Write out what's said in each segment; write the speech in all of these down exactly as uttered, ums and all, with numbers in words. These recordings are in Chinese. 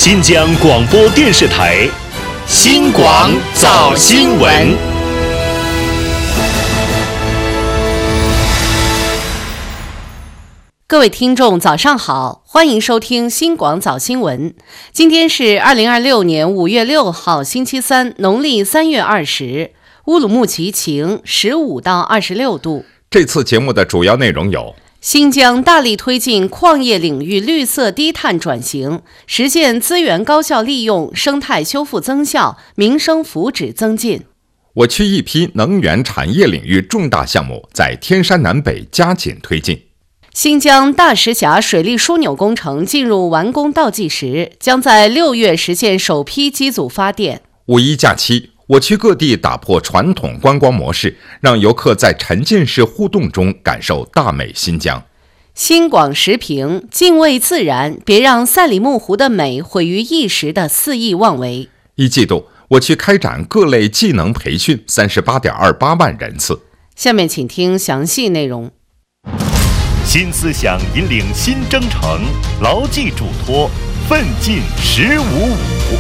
新疆广播电视台新广早新闻。 各位听众早上好，欢迎收听新广早新闻。今天是二零二六年五月六号星期三，农历三月二十，乌鲁木齐晴，十五到二十六度。 这次节目的主要内容有： 新疆大力推进矿业领域绿色低碳转型，实现资源高效利用、生态修复增效、民生福祉增进。 我区一批能源产业领域重大项目在天山南北加紧推进。 新疆大石峡水利枢纽工程进入完工倒计时，将在六月实现首批机组发电。 五一假期，我区各地打破传统观光模式，让游客在沉浸式互动中感受大美新疆。 新广时评：敬畏自然，别让赛里木湖的美毁于一时的肆意妄为。 一季度，我区开展各类技能培训三十八点二八万人次。 下面请听详细内容。 新思想引领新征程，牢记嘱托，奋进十五五。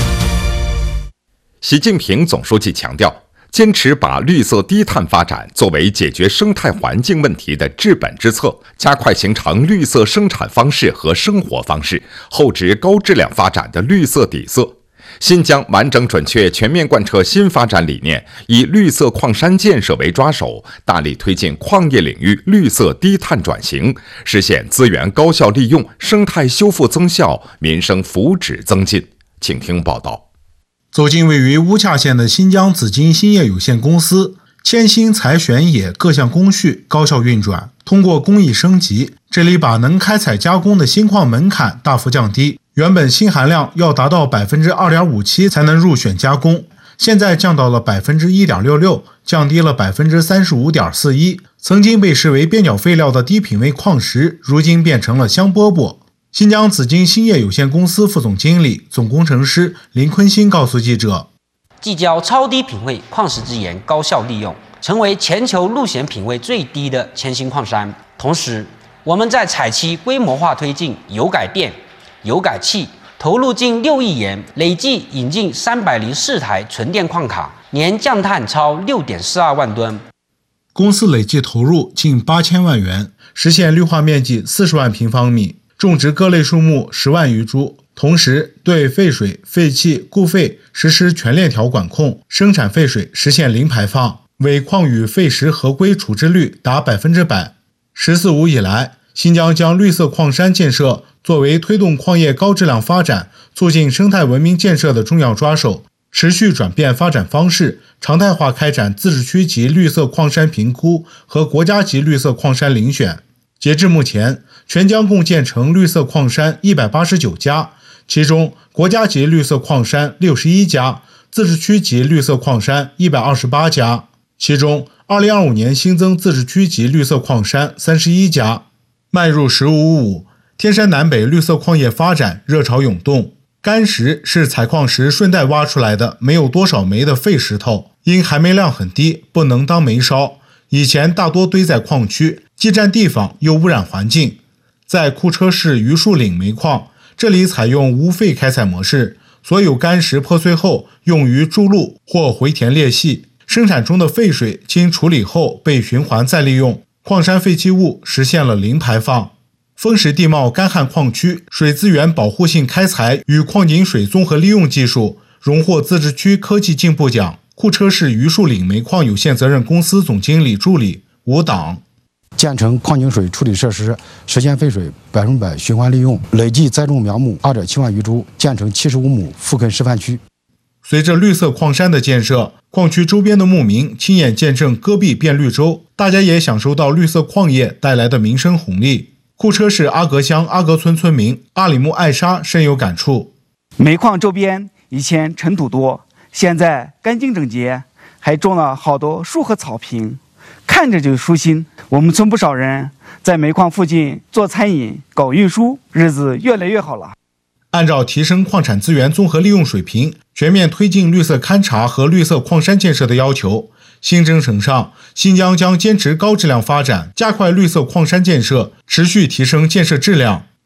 习近平总书记强调，坚持把绿色低碳发展作为解决生态环境问题的治本之策，加快形成绿色生产方式和生活方式，厚植高质量发展的绿色底色。新疆完整准确全面贯彻新发展理念，以绿色矿山建设为抓手，大力推进矿业领域绿色低碳转型，实现资源高效利用、生态修复增效、民生福祉增进。请听报道。 走进位于乌恰县的新疆紫金兴业有限公司，铅锌采选冶各项工序高效运转。通过工艺升级，这里把能开采加工的锌矿门槛大幅降低。原本锌含量要达到 百分之二点五七 才能入选加工，现在降到了 百分之一点六六， 降低了 百分之三十五点四一。 曾经被视为边角废料的低品位矿石，如今变成了香饽饽。新疆紫金兴业有限公司副总经理、总工程师林坤新告诉记者， 聚焦超低品位矿石资源高效利用，成为全球路线品位最低的铅锌矿山。同时，我们在采期规模化推进油改电、油改气，投入近六亿元，累计引进三百零四台纯电矿卡，年降碳超 六点四二万吨。 公司累计投入近八千万元，实现绿化面积四十万平方米，种植各类树木十万余株，同时对废水、废气、固废实施全链条管控，生产废水实现零排放，尾矿与废石合规处置率达百分之百。十四五以来，新疆将绿色矿山建设作为推动矿业高质量发展、促进生态文明建设的重要抓手，持续转变发展方式，常态化开展自治区级绿色矿山评估和国家级绿色矿山遴选。截至目前，全疆共建成绿色矿山一百八十九家，其中国家级绿色矿山六十一家，自治区级绿色矿山一百二十八家。其中二零二五年新增自治区级绿色矿山三十一家。迈入十五五，天山南北绿色矿业发展热潮涌动。干石是采矿时顺带挖出来的没有多少煤的废石头，因含煤量很低，不能当煤烧，以前大多堆在矿区，既占地方又污染环境。在库车市榆树岭煤矿，这里采用无废开采模式，所有干石破碎后用于筑路或回填裂隙，生产中的废水经处理后被循环再利用，矿山废弃物实现了零排放。风蚀地貌干旱矿区水资源保护性开采与矿井水综合利用技术荣获自治区科技进步奖。库车市榆树岭煤矿有限责任公司总经理助理吴党， 建成矿井水处理设施，实现废水百分百循环利用，累计栽种苗木 二点七万余株，建成七十五亩复耕示范区。 随着绿色矿山的建设，矿区周边的牧民亲眼见证戈壁变绿洲，大家也享受到绿色矿业带来的民生红利。库车市阿格乡阿格村村民阿里木艾莎深有感触， 煤矿周边以前尘土多，现在干净整洁，还种了好多树和草坪，看着就舒心。我们村不少人在煤矿附近做餐饮、搞运输，日子越来越好了。 按照提升矿产资源综合利用水平，全面推进绿色勘察和绿色矿山建设的要求，新征程上，新疆将坚持高质量发展，加快绿色矿山建设，持续提升建设质量，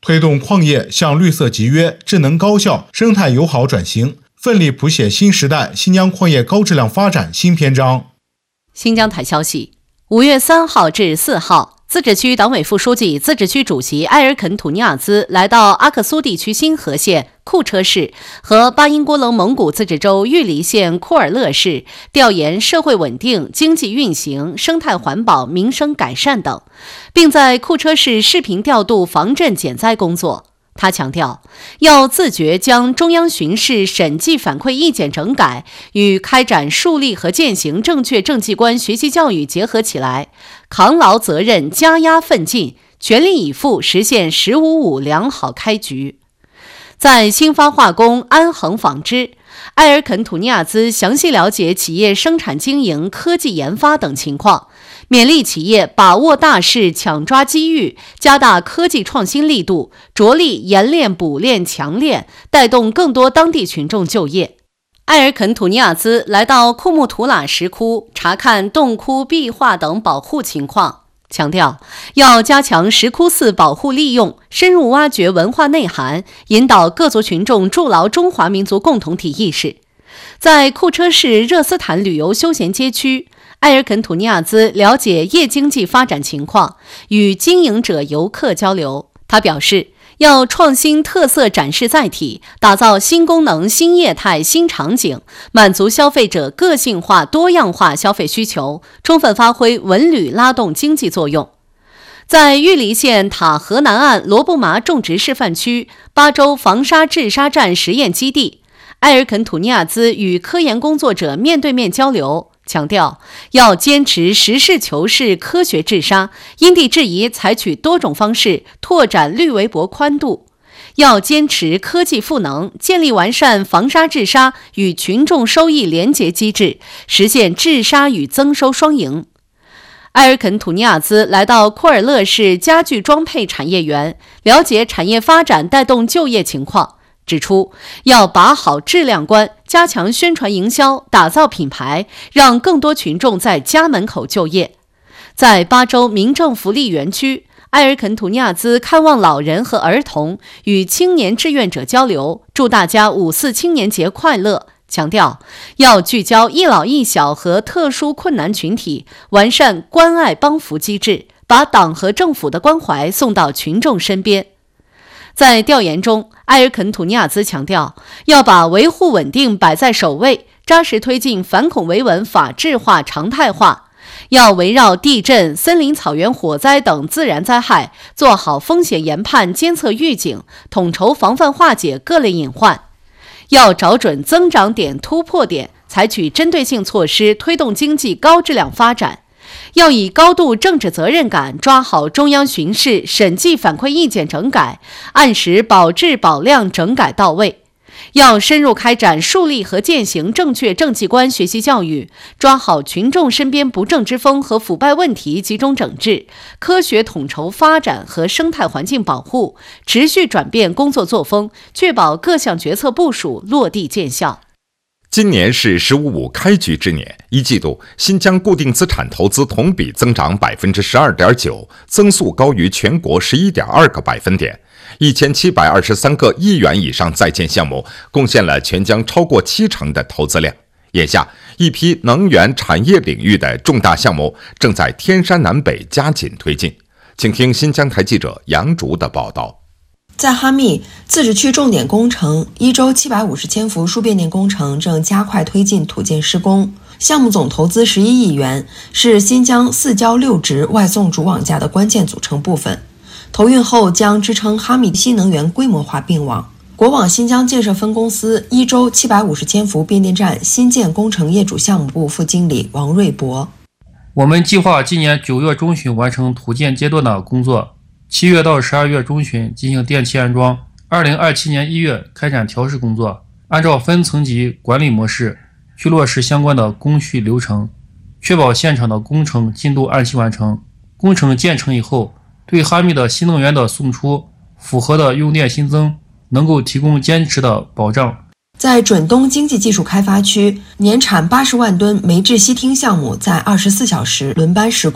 推动矿业向绿色集约、智能高效、生态友好转型，奋力谱写新时代新疆矿业高质量发展新篇章。 新疆台消息，五月三号至四号，自治区党委副书记、自治区主席埃尔肯·土尼亚兹来到阿克苏地区新河县库车市和巴音郭楞蒙古自治州玉梨县库尔勒市调研社会稳定、经济运行、生态环保、民生改善等，并在库车市视频调度防震减灾工作。他强调，要自觉将中央巡视审计反馈意见整改与开展树立和践行正确政绩观学习教育结合起来，扛牢责任，加压奋进，全力以赴实现“十五五”良好开局。在兴发化工、安恒纺织，埃尔肯·土尼亚兹详细了解企业生产经营、科技研发等情况，勉励企业把握大势，抢抓机遇，加大科技创新力度，着力研炼、补炼、强炼，带动更多当地群众就业。埃尔肯·土尼亚兹来到库木图拉石窟，查看洞窟、壁画等保护情况，强调要加强石窟寺保护利用，深入挖掘文化内涵，引导各族群众筑牢中华民族共同体意识。在库车市热斯坦旅游休闲街区，埃尔肯·土尼亚兹了解夜经济发展情况，与经营者、游客交流。他表示，要创新特色展示载体，打造新功能、新业态、新场景，满足消费者个性化、多样化消费需求，充分发挥文旅拉动经济作用。在玉梨县塔河南岸罗布麻种植示范区巴州防沙治沙站实验基地，埃尔肯·土尼亚兹与科研工作者面对面交流，强调要坚持实事求是、科学治沙，因地制宜采取多种方式拓展绿围脖宽度，要坚持科技赋能，建立完善防沙治沙与群众收益连结机制，实现治沙与增收双赢。埃尔肯·土尼亚兹来到库尔勒市家具装配产业园，了解产业发展带动就业情况，指出要把好质量关，加强宣传营销，打造品牌，让更多群众在家门口就业。在巴州民政福利园区，埃尔肯·土尼亚兹看望老人和儿童，与青年志愿者交流，祝大家五四青年节快乐，强调要聚焦一老一小和特殊困难群体，完善关爱帮扶机制，把党和政府的关怀送到群众身边。在调研中，埃尔肯·土尼亚兹强调，要把维护稳定摆在首位，扎实推进反恐维稳法治化、常态化，要围绕地震、森林草原火灾等自然灾害，做好风险研判、监测预警，统筹防范化解各类隐患，要找准增长点、突破点，采取针对性措施，推动经济高质量发展。要以高度政治责任感抓好中央巡视审计反馈意见整改，按时保质保量整改到位。要深入开展树立和践行正确政绩观学习教育，抓好群众身边不正之风和腐败问题集中整治，科学统筹发展和生态环境保护，持续转变工作作风，确保各项决策部署落地见效。 今年是“十五五”开局之年，一季度新疆固定资产投资同比增长百分之十二点九，增速高于全国十一点二个百分点。一千七百二十三个亿元以上在建项目，贡献了全疆超过七成的投资量。眼下，一批能源产业领域的重大项目正在天山南北加紧推进。请听新疆台记者杨竹的报道。 在哈密，自治区重点工程一周七百五十千伏输变电工程正加快推进土建施工，项目总投资十一亿元，是新疆四交六直外送主网架的关键组成部分。投运后将支撑哈密新能源规模化并网。国网新疆建设分公司一周七百五十千伏变电站新建工程业主项目部副经理王瑞博： 我们计划今年九月中旬完成土建阶段的工作，七月到十二月中旬进行电气安装，二零二七年一月开展调试工作，按照分层级管理模式去落实相关的工序流程，确保现场的工程进度按期完成。工程建成以后，对哈密的新能源的送出、符合的用电新增能够提供坚实的保障。 在准东经济技术开发区，年产八十万吨煤制烯烃项目在二十四小时轮班施工。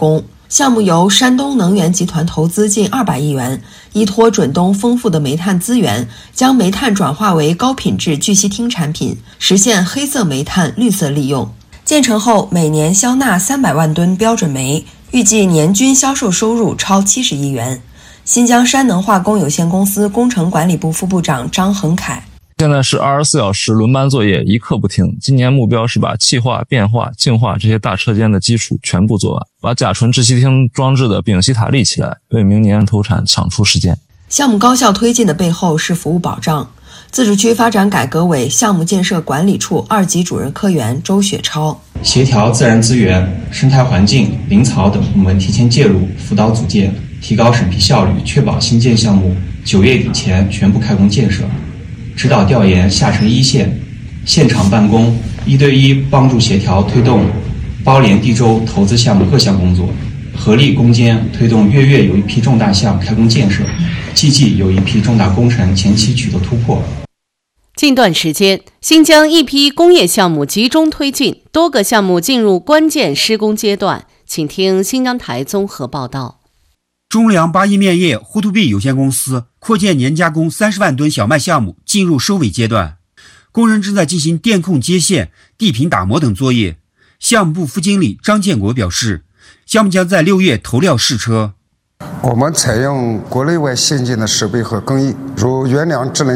项目由山东能源集团投资近二百亿元，依托准东丰富的煤炭资源，将煤炭转化为高品质聚烯烃产品，实现黑色煤炭绿色利用。建成后，每年销纳三百万吨标准煤，预计年均销售收入超七十亿元。新疆山能化工有限公司工程管理部副部长张恒凯。 现在是二十四小时轮班作业，一刻不停。今年目标是把气化、变化、净化这些大车间的基础全部做完，把甲醇制烯烃装置的丙烯塔立起来，为明年投产抢出时间。 项目高效推进的背后是服务保障。自治区发展改革委项目建设管理处二级主任科员周雪超， 协调自然资源、生态环境、林草等部门提前介入，辅导组建，提高审批效率，确保新建项目九月底前全部开工建设。指导调研下沉一线，现场办公，一对一帮助协调推动包联地州投资项目各项工作，合力攻坚推动月月有一批重大项开工建设，季季有一批重大工程前期取得突破。 近段时间，新疆一批工业项目集中推进，多个项目进入关键施工阶段。请听新疆台综合报道。 中粮八一面业呼图币有限公司扩建年加工三十万吨小麦项目进入收尾阶段，工人正在进行电控接线、地坪打磨等作业。项目部副经理张建国表示，项目将在六月投料试车。 我们采用国内外先进的设备和工艺，如原粮制冷